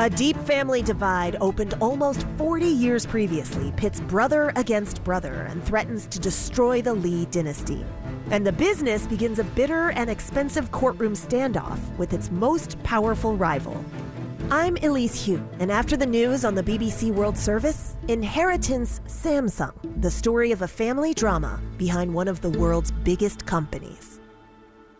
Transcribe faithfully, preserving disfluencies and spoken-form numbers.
A deep family divide opened almost forty years previously pits brother against brother and threatens to destroy the Lee dynasty. And the business begins a bitter and expensive courtroom standoff with its most powerful rival. I'm Elise Hu, and after the news on the B B C World Service, Inheritance Samsung, the story of a family drama behind one of the world's biggest companies.